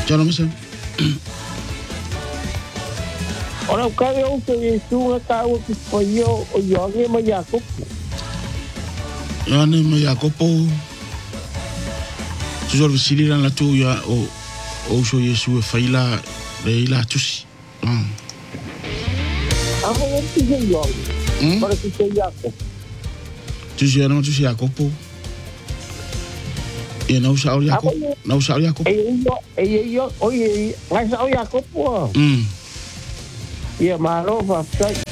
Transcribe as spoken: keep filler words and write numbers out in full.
Tjano misa. Ora ka yo ke Yesu ka o ki po yo o yo nge ma Jakob. Ya ne ma Jakopo. Tu solo sili la tu ya o o so Yesu e faila le la tusi. Ah. Ah, o ki yo. Hmm? Ora ki te Jakob. Tu si ana tu si Jakopo. E não sa o Jakob. Não sa o Jakob. E yo e yo o ye ngai sa o Jakob po. Hmm. Ia maro fa ka